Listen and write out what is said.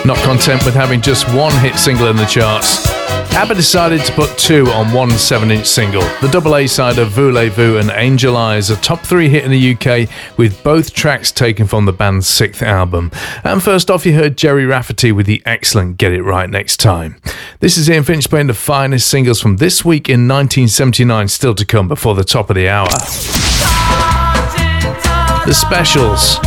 Not content with having just one hit single in the charts, ABBA decided to put two on one 7-inch single. The double A-side of Voulez-Vous and Angel Eyes, a top 3 hit in the UK, with both tracks taken from the band's 6th album. And first off, you heard Gerry Rafferty with the excellent Get It Right Next Time. This is Ian Finch playing the finest singles from this week in 1979, still to come before the top of the hour. The Specials.